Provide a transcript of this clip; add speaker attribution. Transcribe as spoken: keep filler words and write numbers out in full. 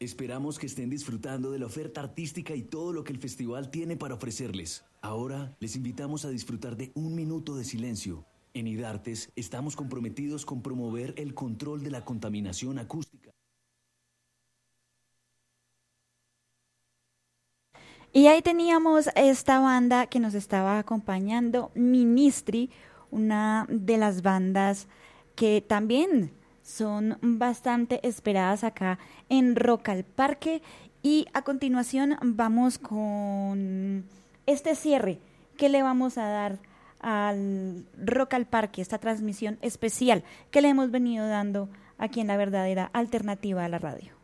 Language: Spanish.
Speaker 1: Esperamos que estén disfrutando de la oferta artística y todo lo que el festival tiene para ofrecerles. Ahora les invitamos a disfrutar de un minuto de silencio. En IDARTES estamos comprometidos con promover el control de la contaminación acústica.
Speaker 2: Y ahí teníamos esta banda que nos estaba acompañando, Ministry, una de las bandas que también son bastante esperadas acá en Rock al Parque. Y a continuación vamos con este cierre que le vamos a dar al Rock al Parque, esta transmisión especial que le hemos venido dando aquí en La Verdadera Alternativa a la Radio.